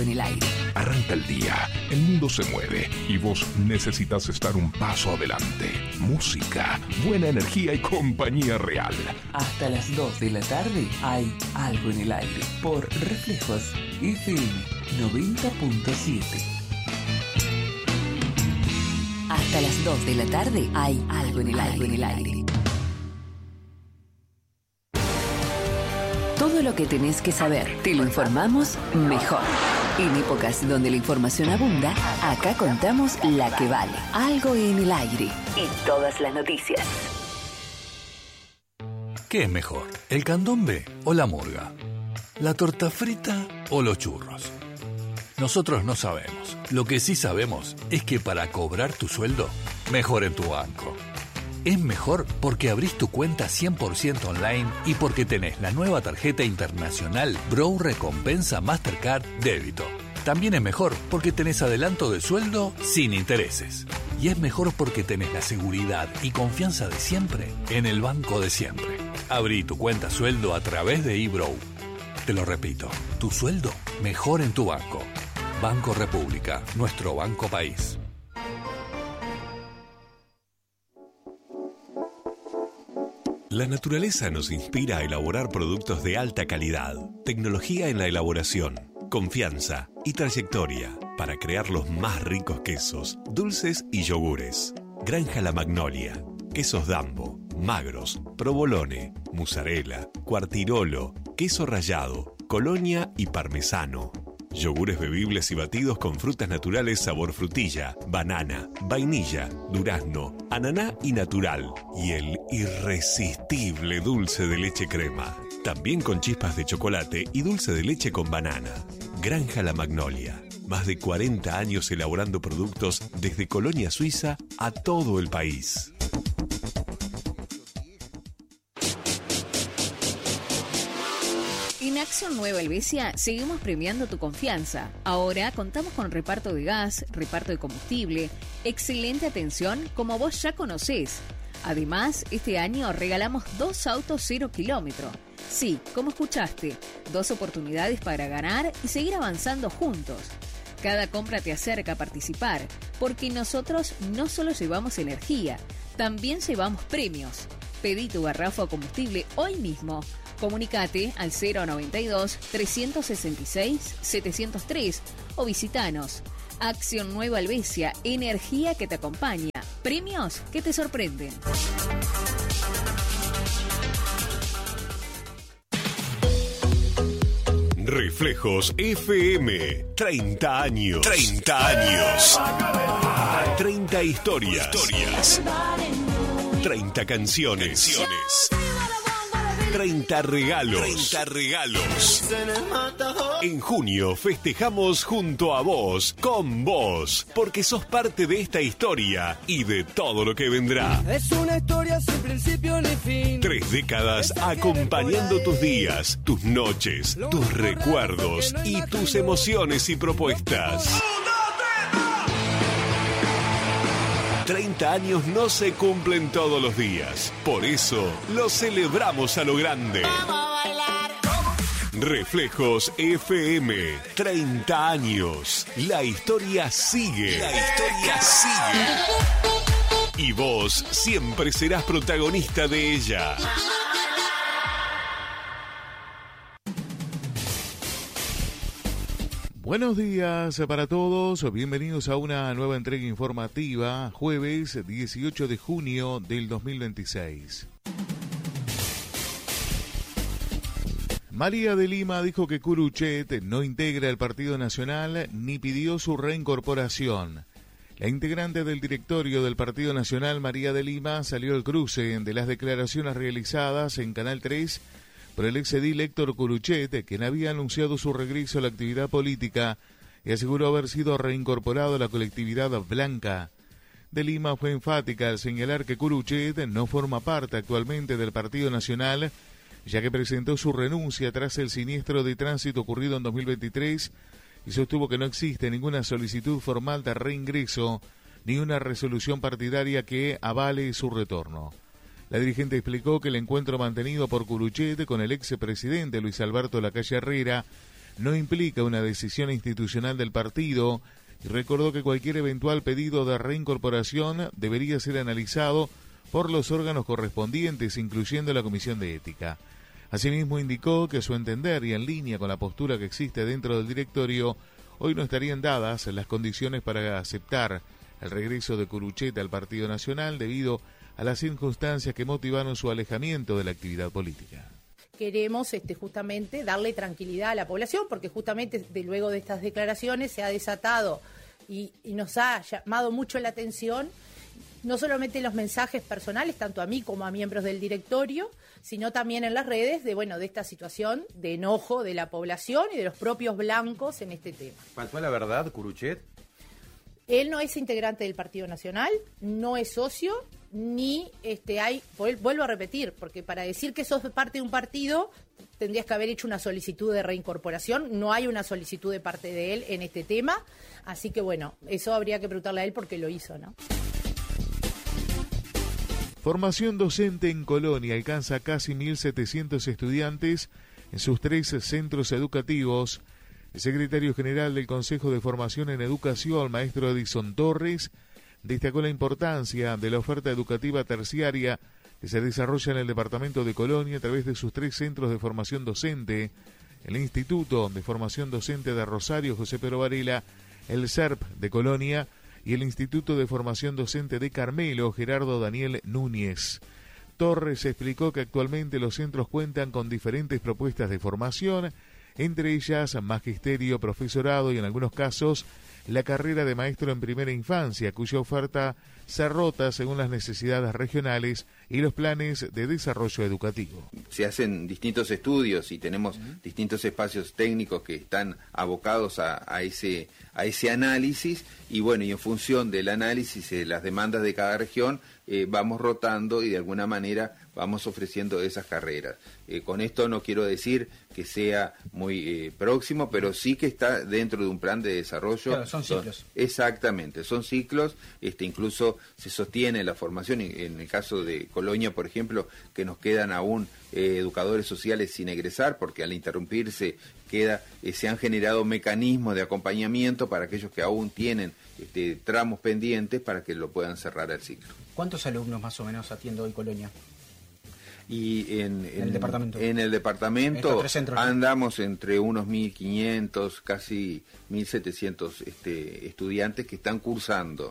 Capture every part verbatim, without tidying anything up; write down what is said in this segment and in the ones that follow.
en el aire. Arranca el día, el mundo se mueve y vos necesitas estar un paso adelante. Música, buena energía y compañía real. Hasta las dos de la tarde hay algo en el aire. Por Reflejos F M noventa punto siete. Hasta las dos de la tarde hay algo en el aire. En el aire. Todo lo que tenés que saber, te lo informamos mejor. En épocas donde la información abunda, acá contamos la que vale. Algo en el aire. Y todas las noticias. ¿Qué es mejor, el candombe o la murga? ¿La torta frita o los churros? Nosotros no sabemos. Lo que sí sabemos es que para cobrar tu sueldo, mejor en tu banco. Es mejor porque abrís tu cuenta cien por ciento online y porque tenés la nueva tarjeta internacional Bro Recompensa Mastercard Débito. También es mejor porque tenés adelanto de sueldo sin intereses. Y es mejor porque tenés la seguridad y confianza de siempre en el banco de siempre. Abrí tu cuenta sueldo a través de eBrow. Te lo repito, tu sueldo mejor en tu banco. Banco República, nuestro banco país. La naturaleza nos inspira a elaborar productos de alta calidad, tecnología en la elaboración, confianza y trayectoria para crear los más ricos quesos, dulces y yogures. Granja La Magnolia, quesos Dambo, magros, provolone, mozzarella, quartirolo, queso rallado, colonia y parmesano. Yogures bebibles y batidos con frutas naturales sabor frutilla, banana, vainilla, durazno, ananá y natural. Y el irresistible dulce de leche crema. También con chispas de chocolate y dulce de leche con banana. Granja La Magnolia. Más de cuarenta años elaborando productos desde Colonia Suiza a todo el país. En Acción Nueva Helvecia seguimos premiando tu confianza. Ahora contamos con reparto de gas, reparto de combustible, excelente atención como vos ya conocés. Además, este año regalamos dos autos cero kilómetro. Sí, como escuchaste, dos oportunidades para ganar y seguir avanzando juntos. Cada compra te acerca a participar, porque nosotros no solo llevamos energía, también llevamos premios. Pedí tu garrafa de combustible hoy mismo. Comunicate al cero noventa y dos, trescientos sesenta y seis, setecientos tres o visitanos. Acción Nueva Helvecia, energía que te acompaña. Premios que te sorprenden. Reflejos F M. treinta años. treinta años. treinta historias. Historias. treinta canciones. Canciones. treinta regalos. treinta regalos. En junio festejamos junto a vos, con vos, porque sos parte de esta historia y de todo lo que vendrá. Es una historia sin principio ni fin. Tres décadas acompañando tus días, tus noches, tus recuerdos y tus emociones y propuestas. treinta años no se cumplen todos los días. Por eso, lo celebramos a lo grande. Reflejos F M. treinta años. La historia sigue. La historia sigue. Y vos siempre serás protagonista de ella. Buenos días para todos, bienvenidos a una nueva entrega informativa, jueves dieciocho de junio del dos mil veintiséis. María de Lima dijo que Curuchet no integra el Partido Nacional ni pidió su reincorporación. La integrante del directorio del Partido Nacional, María de Lima, salió al cruce de las declaraciones realizadas en Canal tres por el exedil Héctor Curuchet, quien había anunciado su regreso a la actividad política y aseguró haber sido reincorporado a la colectividad blanca. De Lima fue enfática al señalar que Curuchet no forma parte actualmente del Partido Nacional, ya que presentó su renuncia tras el siniestro de tránsito ocurrido en dos mil veintitrés y sostuvo que no existe ninguna solicitud formal de reingreso ni una resolución partidaria que avale su retorno. La dirigente explicó que el encuentro mantenido por Curuchet con el expresidente Luis Alberto Lacalle Herrera no implica una decisión institucional del partido y recordó que cualquier eventual pedido de reincorporación debería ser analizado por los órganos correspondientes, incluyendo la Comisión de Ética. Asimismo, indicó que a su entender y en línea con la postura que existe dentro del directorio, hoy no estarían dadas las condiciones para aceptar el regreso de Curuchet al Partido Nacional debido a las circunstancias que motivaron su alejamiento de la actividad política. Queremos este, justamente darle tranquilidad a la población, porque justamente de, luego de estas declaraciones se ha desatado y, y nos ha llamado mucho la atención, no solamente los mensajes personales, tanto a mí como a miembros del directorio, sino también en las redes de, bueno, de esta situación de enojo de la población y de los propios blancos en este tema. ¿Faltó la verdad, Curuchet? Él no es integrante del Partido Nacional, no es socio, ni este hay, vuelvo a repetir, porque para decir que sos parte de un partido tendrías que haber hecho una solicitud de reincorporación, no hay una solicitud de parte de él en este tema, así que bueno, eso habría que preguntarle a él porque lo hizo, ¿no? Formación docente en Colonia alcanza casi mil setecientos estudiantes en sus tres centros educativos. El secretario general del Consejo de Formación en Educación, maestro Edison Torres, destacó la importancia de la oferta educativa terciaria que se desarrolla en el departamento de Colonia a través de sus tres centros de formación docente, el Instituto de Formación Docente de Rosario, José Pedro Varela, el S E R P de Colonia y el Instituto de Formación Docente de Carmelo, Gerardo Daniel Núñez. Torres explicó que actualmente los centros cuentan con diferentes propuestas de formación, entre ellas magisterio, profesorado y en algunos casos la carrera de maestro en primera infancia, cuya oferta se rota según las necesidades regionales y los planes de desarrollo educativo. Se hacen distintos estudios y tenemos uh-huh. distintos espacios técnicos que están abocados a, a ese a ese análisis y bueno, y en función del análisis de las demandas de cada región eh, vamos rotando y de alguna manera vamos ofreciendo esas carreras. Eh, con esto no quiero decir que sea muy eh, próximo, pero sí que está dentro de un plan de desarrollo. Claro, son ciclos. Son, exactamente, son ciclos, este incluso se sostiene la formación, en el caso de Colonia, por ejemplo, que nos quedan aún eh, educadores sociales sin egresar, porque al interrumpirse queda, eh, se han generado mecanismos de acompañamiento para aquellos que aún tienen este, tramos pendientes para que lo puedan cerrar el ciclo. ¿Cuántos alumnos más o menos atiende hoy Colonia? Y en, en, en el departamento, en el departamento andamos entre unos mil quinientos, casi mil setecientos este, estudiantes que están cursando.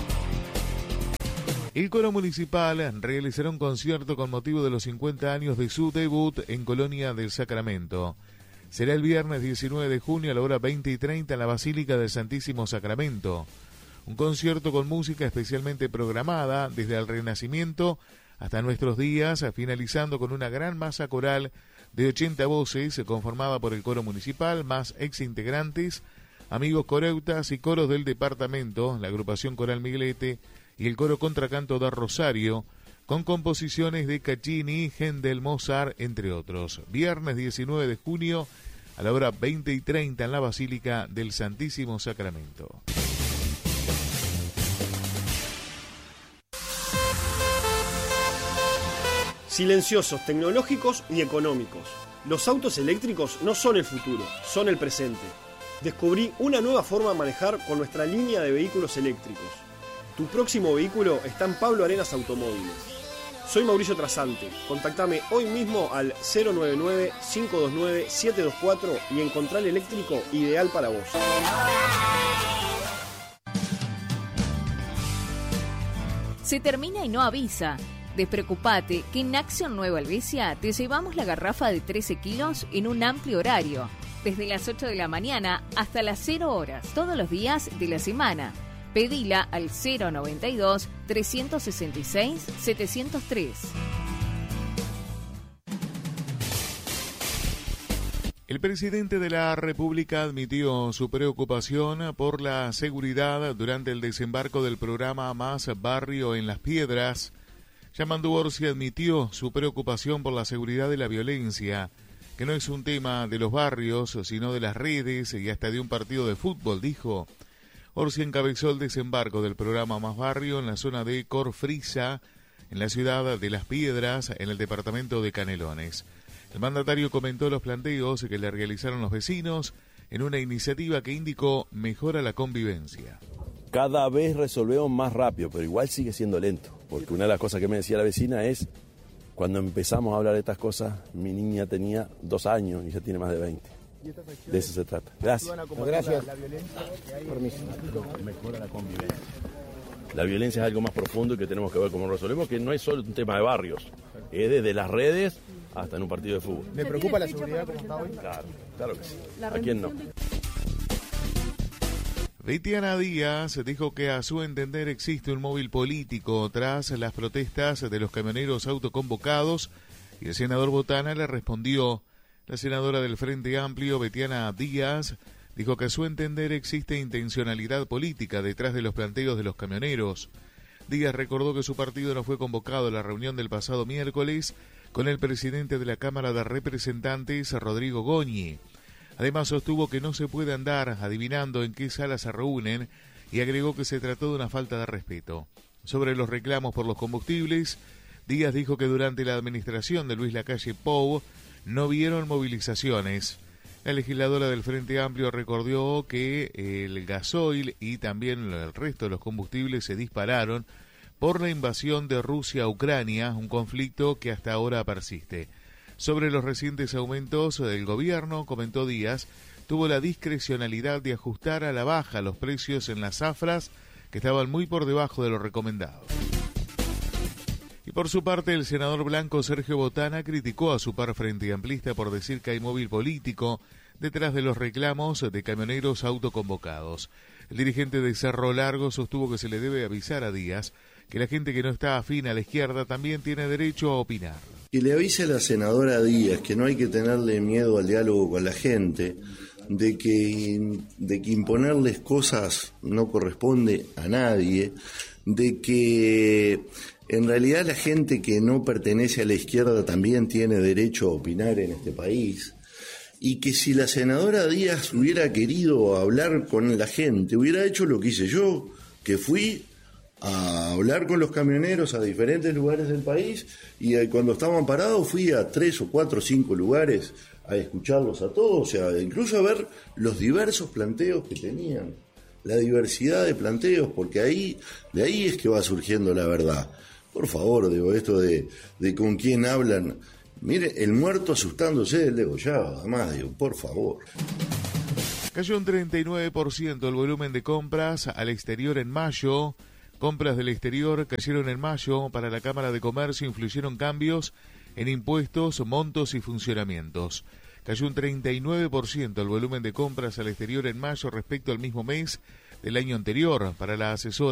El coro municipal realizará un concierto con motivo de los cincuenta años de su debut en Colonia del Sacramento. Será el viernes diecinueve de junio a la hora veinte y treinta en la Basílica del Santísimo Sacramento. Un concierto con música especialmente programada desde el Renacimiento hasta nuestros días, finalizando con una gran masa coral de ochenta voces conformada por el coro municipal, más ex-integrantes, amigos coreutas y coros del departamento, la agrupación Coral Miguelete y el coro Contracanto de Rosario, con composiciones de Caccini, Händel, Mozart, entre otros. Viernes diecinueve de junio a la hora veinte y treinta en la Basílica del Santísimo Sacramento. Silenciosos, tecnológicos y económicos. Los autos eléctricos no son el futuro, son el presente. Descubrí una nueva forma de manejar con nuestra línea de vehículos eléctricos. Tu próximo vehículo está en Pablo Arenas Automóviles. Soy Mauricio Trasante. Contactame hoy mismo al cero nueve nueve, cinco dos nueve, siete dos cuatro y encontrá el eléctrico ideal para vos. Se termina y no avisa. Despreocupate que en Action Nueva Helvecia te llevamos la garrafa de trece kilos en un amplio horario, desde las ocho de la mañana hasta las cero horas, todos los días de la semana. Pedila al cero noventa y dos, trescientos sesenta y seis, setecientos tres. El presidente de la República admitió su preocupación por la seguridad durante el desembarco del programa Más Barrio en Las Piedras. Yamandu Orsi admitió su preocupación por la seguridad y la violencia, que no es un tema de los barrios, sino de las redes y hasta de un partido de fútbol, dijo. Orsi encabezó el desembarco del programa Más Barrio en la zona de Corfrisa, en la ciudad de Las Piedras, en el departamento de Canelones. El mandatario comentó los planteos que le realizaron los vecinos en una iniciativa que indicó mejora la convivencia. Cada vez resolvemos más rápido, pero igual sigue siendo lento, porque una de las cosas que me decía la vecina es, cuando empezamos a hablar de estas cosas, mi niña tenía dos años y ya tiene más de veinte. De eso se trata. Gracias. Gracias. Mejora la convivencia. La violencia es algo más profundo y que tenemos que ver cómo resolvemos, que no es solo un tema de barrios, es desde las redes hasta en un partido de fútbol. ¿Le preocupa la seguridad como está hoy? Claro, claro que sí. ¿A quién no? Betiana Díaz dijo que a su entender existe un móvil político tras las protestas de los camioneros autoconvocados y el senador Botana le respondió. La senadora del Frente Amplio, Betiana Díaz, dijo que a su entender existe intencionalidad política detrás de los planteos de los camioneros. Díaz recordó que su partido no fue convocado a la reunión del pasado miércoles con el presidente de la Cámara de Representantes, Rodrigo Goñi. Además sostuvo que no se puede andar adivinando en qué sala se reúnen y agregó que se trató de una falta de respeto. Sobre los reclamos por los combustibles, Díaz dijo que durante la administración de Luis Lacalle Pou no vieron movilizaciones. La legisladora del Frente Amplio recordó que el gasoil y también el resto de los combustibles se dispararon por la invasión de Rusia a Ucrania, un conflicto que hasta ahora persiste. Sobre los recientes aumentos del gobierno, comentó Díaz, tuvo la discrecionalidad de ajustar a la baja los precios en las zafras que estaban muy por debajo de lo recomendado. Y por su parte, el senador blanco Sergio Botana criticó a su par frente amplista por decir que hay móvil político detrás de los reclamos de camioneros autoconvocados. El dirigente de Cerro Largo sostuvo que se le debe avisar a Díaz que la gente que no está afín a la izquierda también tiene derecho a opinar. Que le avise a la senadora Díaz que no hay que tenerle miedo al diálogo con la gente, de que, de que imponerles cosas no corresponde a nadie, de que en realidad la gente que no pertenece a la izquierda también tiene derecho a opinar en este país, y que si la senadora Díaz hubiera querido hablar con la gente, hubiera hecho lo que hice yo, que fui a hablar con los camioneros a diferentes lugares del país, y cuando estaban parados fui a tres o cuatro o cinco lugares a escucharlos a todos, o sea, incluso a ver los diversos planteos que tenían, la diversidad de planteos, porque ahí, de ahí es que va surgiendo la verdad. Por favor, digo, esto de, de con quién hablan, mire, el muerto asustándose del degollado, además, digo, por favor. Cayó un treinta y nueve por ciento el volumen de compras al exterior en mayo. Compras del exterior cayeron en mayo. Para la Cámara de Comercio influyeron cambios en impuestos, montos y funcionamientos. Cayó un treinta y nueve por ciento el volumen de compras al exterior en mayo respecto al mismo mes del año anterior. Para la asesora